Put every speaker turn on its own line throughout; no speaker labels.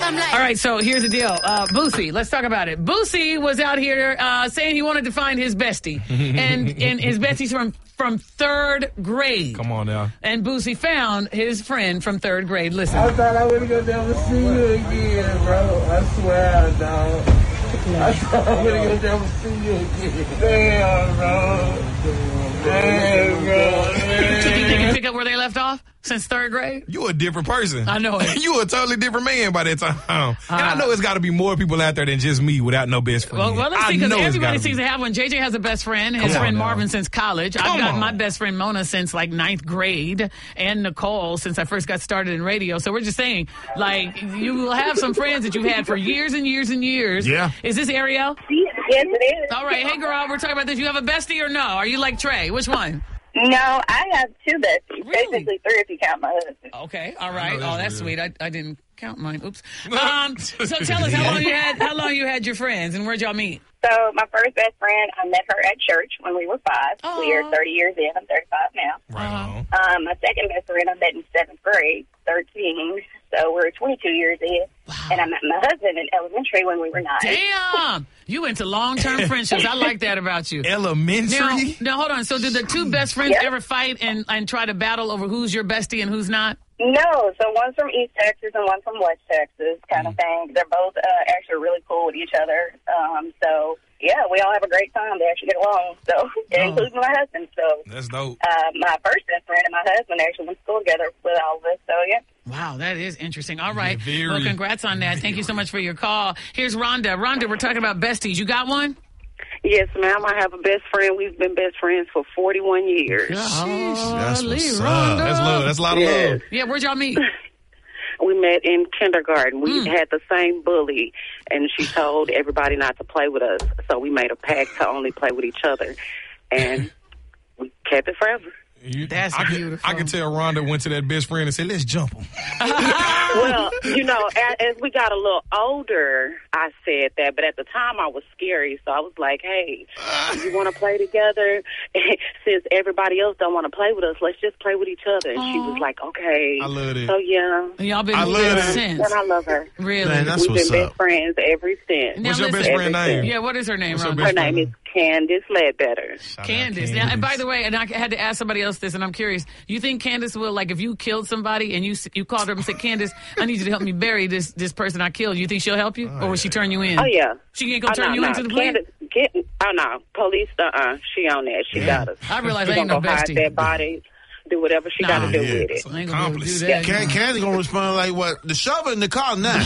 All right, so here's the deal. Boosie, let's talk about it. Boosie was out here saying he wanted to find his bestie. and his bestie's from third grade.
Come on now.
And Boosie found his friend from third grade. Listen.
I thought I wouldn't go down to see you again, bro. I swear, dog. I thought I wouldn't go down to see you again. Damn, bro. Damn, bro.
Do you think you pick up where they left off since third grade?
You a different person.
I know it.
You a totally different man by that time. And I know it's got to be more people out there than just me without no best friend.
Well, let's see, because everybody seems to have one. JJ has a best friend. His friend Marvin since college. I've got my best friend Mona since like 9th grade, and Nicole since I first got started in radio. So we're just saying, like, you will have some friends that you've had for years and years and years.
Yeah.
Is this Ariel?
Yes, it is.
All right. Hey, girl, we're talking about this. You have a bestie or no? Are you like Trey? Which one?
No, I have two besties.
Really?
Basically 3 if you count my husband.
Okay. All right. That's sweet. I didn't count mine. Oops. So tell us how long you had your friends and where'd y'all meet?
So my first best friend, I met her at church when we were 5.
Aww.
We are 30 years in. I'm 35 now.
Right on.
My second best friend I met in 7th grade, 13. So we're 22 years in.
Wow.
And I met my husband in elementary when we were 9.
Damn! You into long-term friendships. I like that about you.
Elementary?
Now, hold on. So did the two best friends ever fight and try to battle over who's your bestie and who's not?
No, so one's from East Texas and one's from West Texas kind of thing. They're both actually really cool with each other. So, yeah, we all have a great time. They actually get along, so including my husband. So
that's dope.
My first best friend and my husband actually went to school together with all of us, so yeah.
Wow, that is interesting. All right.
Yeah,
well, congrats on that. Thank you so much for your call. Here's Rhonda. Rhonda, we're talking about besties. You got one?
Yes, ma'am. I have a best friend. We've been best friends for 41 years.
That's what's
Rhonda.
up. That's love. That's a lot of love.
Yeah, where'd y'all meet?
We met in kindergarten. We had the same bully, and she told everybody not to play with us. So we made a pact to only play with each other, and we kept it forever.
That's beautiful.
I can tell Rhonda went to that best friend and said, let's jump him.
Well, as we got a little older, I said that. But at the time, I was scary. So I was like, hey, you want to play together? Since everybody else don't want to play with us, let's just play with each other. And she was like, okay.
I love it.
So, yeah.
And y'all been ever since.
And I love her.
Really?
Man, that's
We've
what's
been
up.
best friends ever since.
Now,
What's your best
listen,
friend name?
Yeah, what is her name,
What's your
Rhonda?
best
Her name is Candace Ledbetter.
Candace. Now, and by the way, and I had to ask somebody else this, and I'm curious. You think Candace will, like, if you killed somebody and you called her up and said, Candace, I need you to help me bury this person I killed, you think she'll help you? Or will she turn you in?
Oh, yeah.
She ain't going to turn you into the police?
Oh, no. Police, she on that. She got us.
I realize
She
I ain't no
gonna go hide
bestie.
that body, do whatever she got to do with it.
I ain't gonna be able to do that.
Candy gonna respond like, what? The shovel in the car now.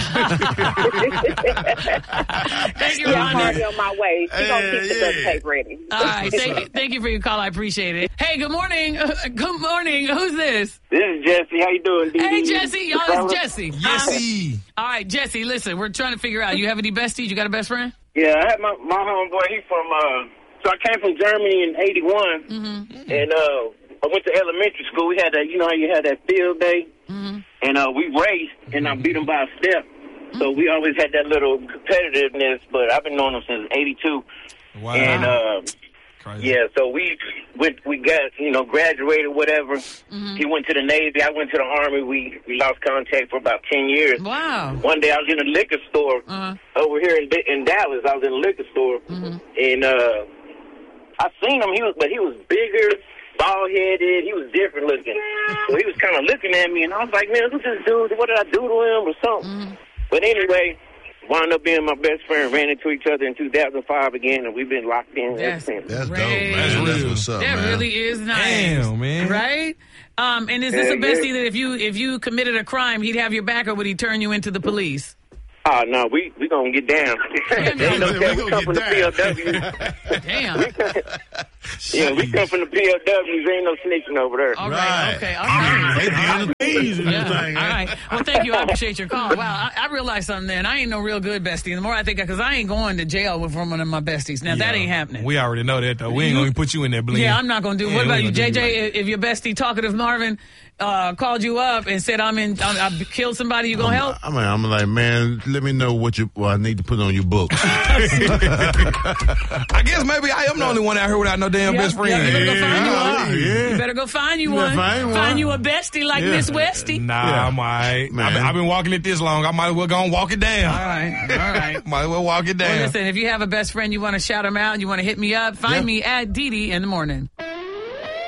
Thank you,
Yeah, I'm
Rhonda.
already on my way. She's going to keep the duct tape ready.
All right, thank you for your call. I appreciate it. Hey, good morning. Good morning. Who's this?
This is Jesse. How you doing, D.D.?
Hey, Jesse. Y'all, it's Jesse.
Yesy.
All right, Jesse, listen, we're trying to figure out, you have any besties? You got a best friend?
Yeah, I had my homeboy. He from, so I came from Germany in 81.
Mm-hmm.
And I went to elementary school. We had that, you know how you had that field day?
Mm-hmm.
And we raced, and I beat him by a step. So we always had that little competitiveness, but I've been knowing him since 82.
Wow.
And,
Crazy.
yeah, so we got, graduated, whatever.
Mm-hmm.
He went to the Navy. I went to the Army. We lost contact for about 10 years.
Wow.
One day I was in a liquor store over here in Dallas. I was in a liquor store, and I seen him. He was bigger, bald-headed. He was different looking. So he was kind of looking at me, and I was like, man, who's this dude? What did I do to him or something? But anyway, wound up being my best friend. Ran into each other in 2005 again, and we've been locked in ever since.
That's dope,
Great.
man. That's what's up,
That
man.
really is nice.
Damn, man.
Right? And is this a
Yeah,
bestie that if you committed a crime, he'd have your back, or would he turn you into the police?
Oh, no, we going to get down. Ain't no tell, we come from the POWs.
Damn.
Yeah, we come from the POWs. Ain't no snitching over there.
All right. Okay. All right.
They doing the things in this
Yeah.
thing,
All
man.
right. Well, thank you. I appreciate your call. Wow. I realized something then. I ain't no real good bestie. The more I think, because I ain't going to jail with one of my besties. Now, that ain't happening.
We already know that, though. We ain't going to put you in that blend.
Yeah, I'm not going to do it. What
Yeah,
about
we
you,
ain't gonna do
JJ? If your bestie, talkative Marvin, called you up and said, I killed somebody, you going to help?
I'm like, man, let me know what I need to put on your books.
I guess maybe I am the only one out here without no damn best friend.
Yeah, you better go find you one.
Yeah.
You better go find you one. Find you a bestie like Miss Westy.
Nah, I'm all right. I've been walking it this long. I might as well go and walk it down.
All right.
Might as well walk it down.
Well, listen, if you have a best friend, you want to shout them out, you want to hit me up, find me at Dee Dee in the morning.